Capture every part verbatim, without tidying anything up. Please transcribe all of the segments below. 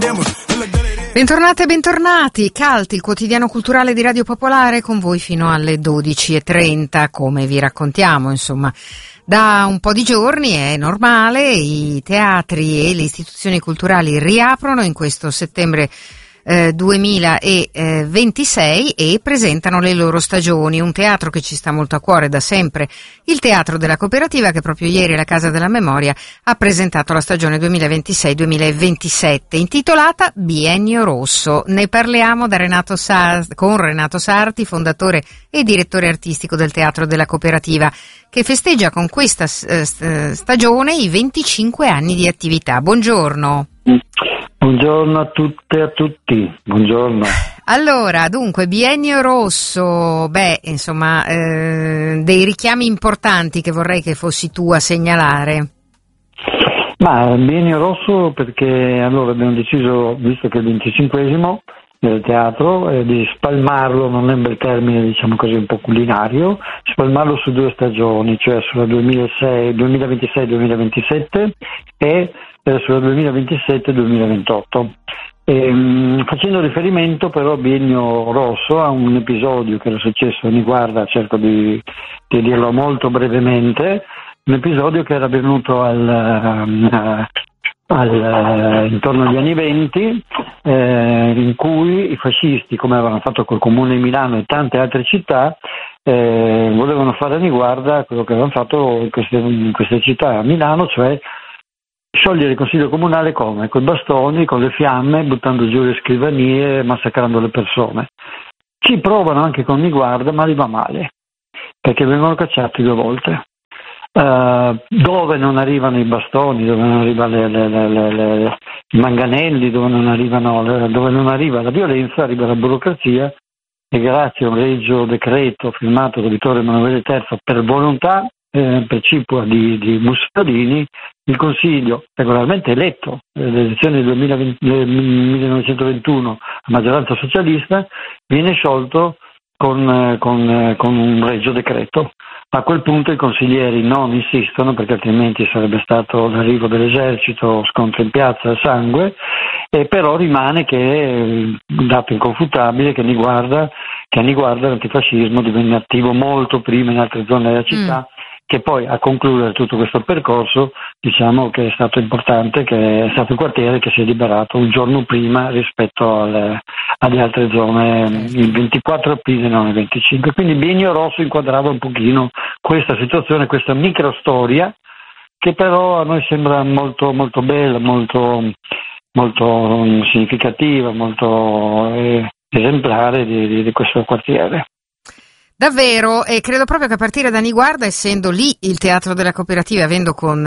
Bentornate e bentornati, Cult, il quotidiano culturale di Radio Popolare, con voi fino alle dodici e trenta, come vi raccontiamo, insomma. Da un po' di giorni è normale, i teatri e le istituzioni culturali riaprono in questo settembre eh, duemilaventisei e presentano le loro stagioni. Un teatro che ci sta molto a cuore da sempre, il Teatro della Cooperativa, che proprio ieri alla Casa della Memoria ha presentato la stagione duemilaventisei duemilaventisette, intitolata Biennio Rosso. Ne parliamo da Renato Sa- con Renato Sarti, fondatore e direttore artistico del Teatro della Cooperativa, che festeggia con questa eh, stagione i venticinque anni di attività. Buongiorno. Buongiorno a tutte e a tutti, buongiorno. Allora, dunque, Biennio Rosso, beh, insomma, eh, dei richiami importanti che vorrei che fossi tu a segnalare. Ma Biennio Rosso perché allora abbiamo deciso, visto che è il venticinquesimo del teatro, eh, di spalmarlo, non è un bel termine, diciamo così, un po' culinario, spalmarlo su due stagioni, cioè sulla duemilaventisei duemilaventisette e eh, sulla duemilaventisette duemilaventotto. E, facendo riferimento però a Biennio Rosso, a un episodio che era successo a Niguarda, cerco di, di dirlo molto brevemente, un episodio che era avvenuto al, uh, al, uh, intorno agli anni venti, eh, in cui i fascisti, come avevano fatto col Comune di Milano e tante altre città, eh, volevano fare a Niguarda quello che avevano fatto in queste, in queste città a Milano, cioè sciogliere il Consiglio Comunale come? Con i bastoni, con le fiamme, buttando giù le scrivanie, massacrando le persone. Ci provano anche con Niguarda, ma gli va male, perché vengono cacciati due volte. Uh, dove non arrivano i bastoni, dove non arrivano le, le, le, le, le, i manganelli, dove non, arrivano, dove non arriva la violenza, arriva la burocrazia, e grazie a un regio decreto firmato da Vittorio Emanuele terzo per volontà eh, precipua di, di Mussolini, il Consiglio, regolarmente eletto nelle elezioni del millenovecentoventuno a maggioranza socialista, viene sciolto con, con, con un regio decreto. A quel punto i consiglieri non insistono, perché altrimenti sarebbe stato l'arrivo dell'esercito, scontro in piazza, sangue, e però rimane che il dato inconfutabile che Niguarda, che a Niguarda l'antifascismo divenne attivo molto prima in altre zone della città, mm. che poi a concludere tutto questo percorso diciamo che è stato importante, che è stato il quartiere che si è liberato un giorno prima rispetto alle, alle altre zone, il ventiquattro aprile, non il venticinque. Quindi Biennio Rosso inquadrava un pochino questa situazione, questa microstoria, che però a noi sembra molto molto bella, molto, molto significativa, molto eh, esemplare di, di, di questo quartiere. Davvero, e credo proprio che a partire da Niguarda, essendo lì il Teatro della Cooperativa, avendo con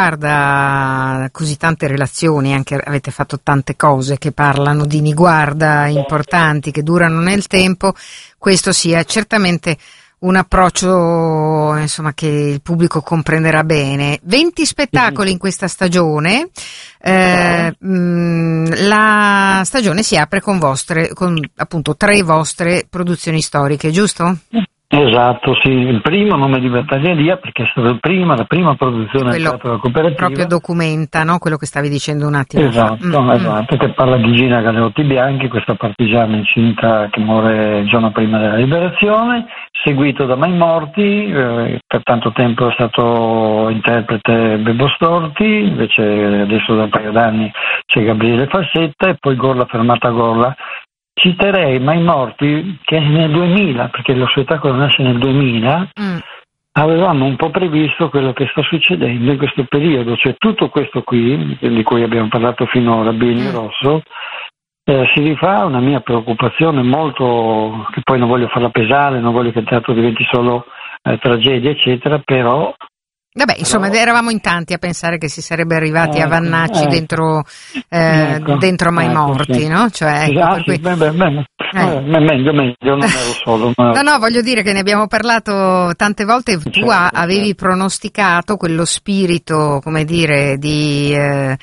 Niguarda così tante relazioni, anche avete fatto tante cose che parlano di Niguarda, importanti, che durano nel tempo, questo sia certamente un approccio, insomma, che il pubblico comprenderà bene. venti spettacoli in questa stagione, eh, mh, la stagione si apre con vostre, con appunto tre vostre produzioni storiche, giusto? Esatto, sì, il primo Nome di Battagliaria, perché è stata il prima, la prima produzione del Teatro della Cooperativa. Proprio documenta, no? Quello che stavi dicendo un attimo esatto, fa. Mm, esatto, mm. che parla di Gina Galeotti Bianchi, questa partigiana incinta che muore il giorno prima della liberazione, seguito da Mai Morti, eh, per tanto tempo è stato interprete Bebo Storti, invece adesso da un paio d'anni c'è Gabriele Fassetta, e poi Gorla Fermata Gorla. Citerei Mai Morti, che nel duemila, perché lo spettacolo nasce nel duemila, mm. avevamo un po' previsto quello che sta succedendo in questo periodo, cioè tutto questo qui, di cui abbiamo parlato finora, Biennio mm. Rosso, eh, si rifà a una mia preoccupazione molto, che poi non voglio farla pesare, non voglio che il teatro diventi solo eh, tragedia, eccetera, però... Vabbè, insomma, però... eravamo in tanti a pensare che si sarebbe arrivati ecco, a Vannacci ecco, dentro, eh, ecco, dentro Mai ecco, Morti, sì. no? Cioè, ecco, ah, per cui... sì, beh, beh, beh. Eh. Eh, meglio, meglio, non ero solo. Non ero no, no, solo. voglio dire che ne abbiamo parlato tante volte, tu certo, avevi certo. pronosticato quello spirito, come dire, di eh,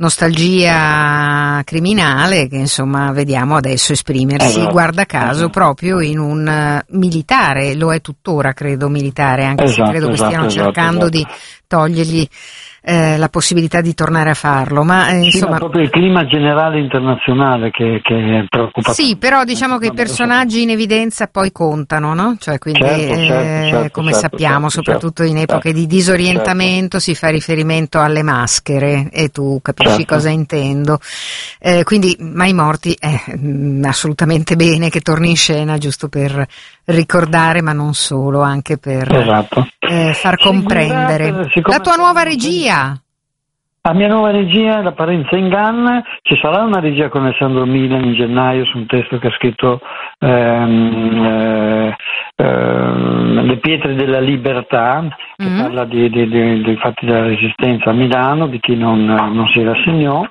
nostalgia criminale che insomma vediamo adesso esprimersi, esatto. guarda caso, esatto. proprio in un uh, militare, lo è tuttora credo militare, anche esatto, se credo che esatto, stiano esatto, cercando esatto. di togliergli eh, la possibilità di tornare a farlo, ma eh, sì, insomma... ma proprio il clima generale internazionale che, che preoccupa. Sì, però diciamo che i personaggi in evidenza poi contano, no? Cioè, quindi, certo, eh, certo, certo, come certo, sappiamo, certo, soprattutto certo, in epoche certo, di disorientamento, si fa riferimento alle maschere, e tu capisci certo. cosa intendo. Eh, quindi, Mai morti è mm, assolutamente bene che torni in scena, giusto per ricordare, ma non solo, anche per Esatto. eh, far Seguirà, comprendere. per- siccome La tua nuova regia! La mia nuova regia, L'apparenza inganna, ci sarà una regia con Alessandro Milan in gennaio su un testo che ha scritto ehm, eh, ehm, Le pietre della libertà, che Mm. parla di, di, di, dei fatti della resistenza a Milano, di chi non, non si rassegnò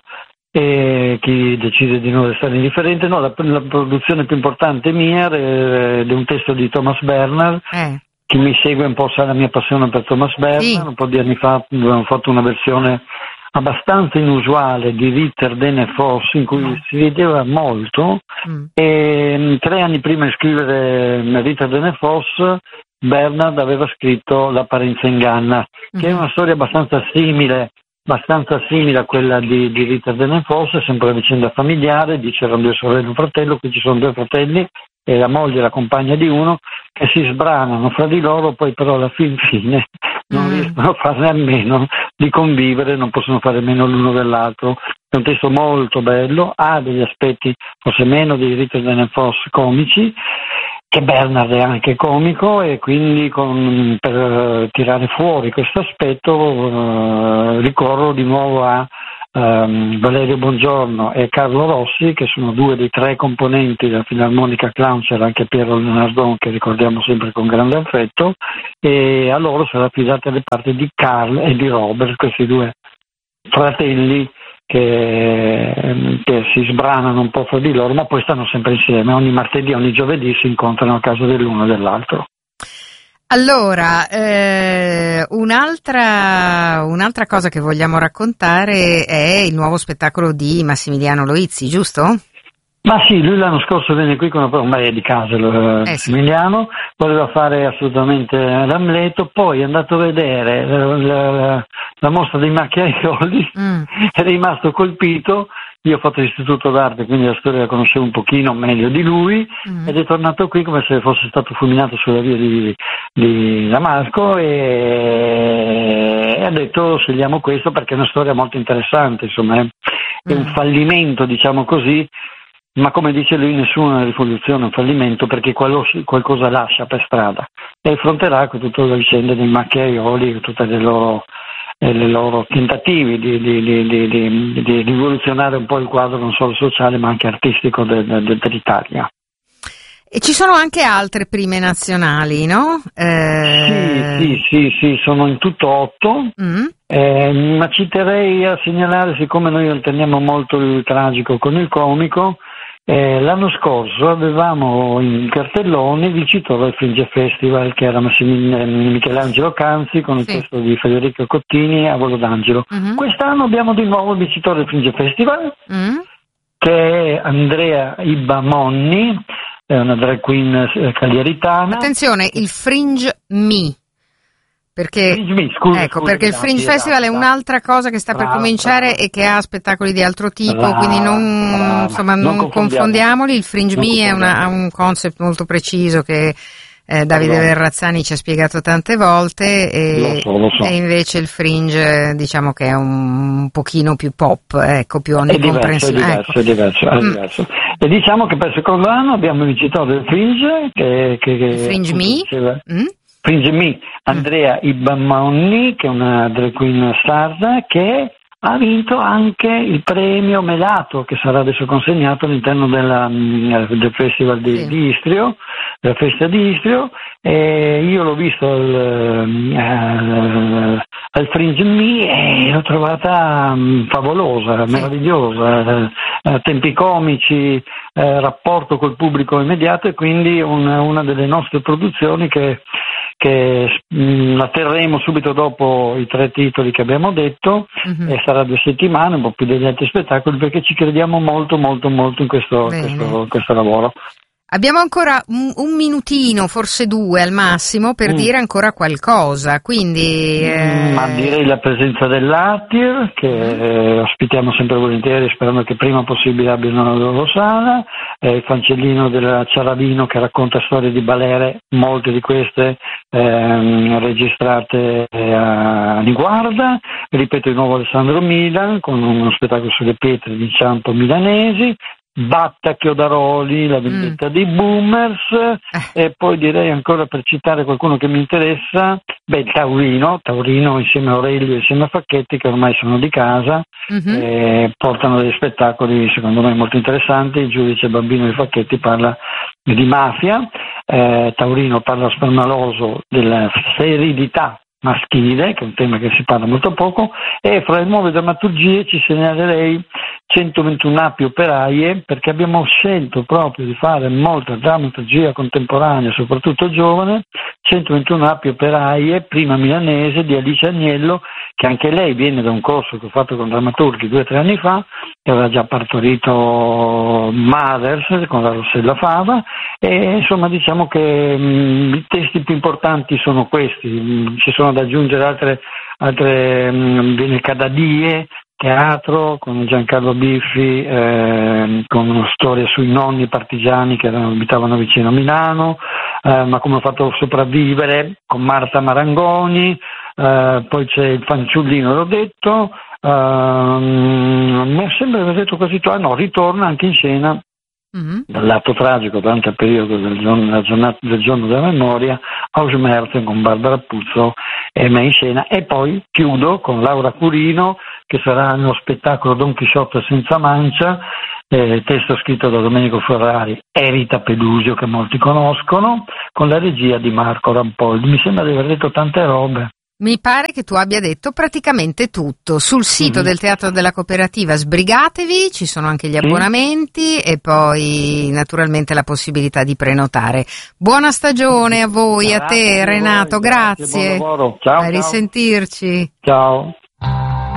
e chi decide di non restare indifferente. No, la, la produzione più importante mia è, è un testo di Thomas Bernhard. Eh. Chi mi segue un po' sa la mia passione per Thomas Bernhard. Sì. Un po' di anni fa abbiamo fatto una versione abbastanza inusuale di Ritter, Dehn e Voss, in cui Mm. si vedeva molto, Mm. e mh, tre anni prima di scrivere mh, Ritter, Dehn e Voss, Bernhard aveva scritto L'apparenza inganna, che è Mhm. una storia abbastanza simile abbastanza simile a quella di, di Ritter, Dehn e Voss, sempre una vicenda familiare, dice erano due sorelle e un fratello, qui ci sono due fratelli e la moglie e la compagna di uno che si sbranano fra di loro, poi però alla fin fine non Mm. riescono a farne a meno di convivere, non possono fare meno l'uno dell'altro. È un testo molto bello, ha degli aspetti forse meno di Ritter, Dehn e Voss comici, che Bernhard è anche comico, e quindi con, per uh, tirare fuori questo aspetto uh, ricorro di nuovo a um, Valerio Bongiorno e Carlo Rossi, che sono due dei tre componenti della Filarmonica Clown. C'era anche Piero Leonardon, che ricordiamo sempre con grande affetto, e a loro sarà affidata le parti di Carl e di Robert, questi due fratelli che, che si sbranano un po' fra di loro, ma poi stanno sempre insieme. Ogni martedì, ogni giovedì si incontrano a casa dell'uno e dell'altro. Allora, eh, un'altra, un'altra cosa che vogliamo raccontare è il nuovo spettacolo di Massimiliano Loizzi, giusto? Ma sì, lui l'anno scorso venne qui con una ormai è di casa, Eh sì. Massimiliano, voleva fare assolutamente l'Amleto, poi è andato a vedere la, la, la mostra dei macchiaioli, Mm. è rimasto colpito. Io ho fatto l'istituto d'arte, quindi la storia la conoscevo un pochino meglio di lui, Mm. ed è tornato qui come se fosse stato fulminato sulla via di, di Damasco, e, e ha detto scegliamo questo perché è una storia molto interessante, insomma è, è un Mm. fallimento, diciamo così, ma come dice lui nessuna rivoluzione è un fallimento, perché qualcosa lascia per strada, e affronterà con tutta la vicenda dei macchiaioli e tutte le loro e le loro tentativi di, di, di, di, di, di rivoluzionare un po' il quadro non solo sociale ma anche artistico de, de, de, dell'Italia. E ci sono anche altre prime nazionali, no? Eh... Sì, sì, sì, sì, sono in tutto otto, Mm. eh, ma ci terrei a segnalare, siccome noi alterniamo molto il tragico con il comico, eh, l'anno scorso avevamo in cartellone il vincitore del Fringe Festival, che era Massimiliano Michelangelo Canzi, con il Sì. testo di Federico Cottini a Volo d'Angelo. Mhm. Quest'anno abbiamo di nuovo il vincitore del Fringe Festival, Mm. che è Andrea Ibamonni, è una drag queen eh, cagliaritana. Attenzione, il Fringe Me. Perché, Fringe Me, scusa, ecco, scusa, perché il grazie, Fringe Festival è grazie. un'altra cosa che sta per Brava, cominciare brava. e che ha spettacoli di altro tipo, Brava, quindi non, brava. insomma, Non non confondiamo. confondiamoli. Il Fringe Non Me è una- ha confondiamo. un concept molto preciso che eh, Davide Allora. Verrazzani ci ha spiegato tante volte, e, Lo so, lo so. e invece il Fringe, eh, diciamo che è un, un pochino più pop, ecco, più È diverso, è onnicomprensione. diverso, Ecco. è diverso, è Mm. diverso. E diciamo che per il secondo anno abbiamo il vincitore del Fringe, che, che, che Il Fringe appunto Me? diceva- Mm? Fringe Me, Andrea Ibamonni, che è una drag queen sarda, che ha vinto anche il premio Melato, che sarà adesso consegnato all'interno della, mh, del festival di, Sì. di Istrio, della festa di Istrio, e io l'ho visto al, eh, al Fringe Me e l'ho trovata mh, favolosa, Sì. meravigliosa, eh, tempi comici, eh, rapporto col pubblico immediato, e quindi una, una delle nostre produzioni che che mh, la terremo subito dopo i tre titoli che abbiamo detto, Mhm. e sarà due settimane, un po' più degli altri spettacoli, perché ci crediamo molto molto molto in questo, Bene. questo, questo lavoro. Abbiamo ancora un, un minutino, forse due al massimo, per mm. dire ancora qualcosa, quindi... Eh... Ma direi la presenza dell'Attir, che eh, ospitiamo sempre volentieri, sperando che prima possibile abbiano una loro sala, eh, il fancellino del Ciaravino che racconta storie di balere, molte di queste eh, registrate a Niguarda, ripeto di nuovo Alessandro Milan, con uno spettacolo sulle pietre di inciampo milanesi, Batta Chiodaroli, La vendetta mm. dei boomers, eh. e poi direi ancora, per citare qualcuno che mi interessa, beh, Taurino, Taurino insieme a Aurelio e insieme a Facchetti, che ormai sono di casa, mm-hmm. e portano degli spettacoli secondo me molto interessanti. Il giudice bambino di Facchetti parla di mafia, eh, Taurino parla spermaloso della sterilità maschile, che è un tema che si parla molto poco, e fra le nuove drammaturgie ci segnalerei centoventuno api operaie, perché abbiamo scelto proprio di fare molta drammaturgia contemporanea, soprattutto giovane. centoventuno api operaie, prima milanese, di Alice Agnello, che anche lei viene da un corso che ho fatto con drammaturghi due o tre anni fa, che aveva già partorito Mothers con la Rossella Fava, e insomma diciamo che mh, i testi più importanti sono questi. Mh, ci sono da aggiungere altre, altre mh, viene Cadadie, teatro con Giancarlo Biffi, eh, con una storia sui nonni partigiani che erano, abitavano vicino a Milano, eh, ma come ho fatto a sopravvivere, con Marta Marangoni, eh, poi c'è il fanciullino, l'ho detto, eh, mi sembra di aver detto quasi tutto, ah no, ritorna anche in scena, mm-hmm. dal lato tragico durante il periodo del giorno, della giornata, del giorno della memoria, Ausmerzen con Barbara Puzzo e me in scena, e poi chiudo con Laura Curino, che sarà nello spettacolo Don Chisciotte senza mancia, eh, testo scritto da Domenico Ferrari e Rita Pedusio, che molti conoscono, con la regia di Marco Rampoldi. Mi sembra di aver detto tante robe. Mi pare che tu abbia detto praticamente tutto. Sul sito mm-hmm. del Teatro della Cooperativa sbrigatevi, ci sono anche gli abbonamenti, sì. e poi naturalmente la possibilità di prenotare. Buona stagione a voi, grazie a te Renato, voi, grazie. grazie. Buon lavoro. Ciao, a ciao. risentirci. Ciao.